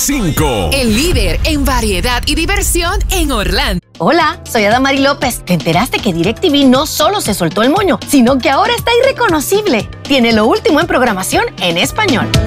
95. El líder en variedad y diversión en Orlando. Hola, soy Adamari López. ¿Te enteraste que DirecTV no solo se soltó el moño, sino que ahora está irreconocible? Tiene lo último en programación en español.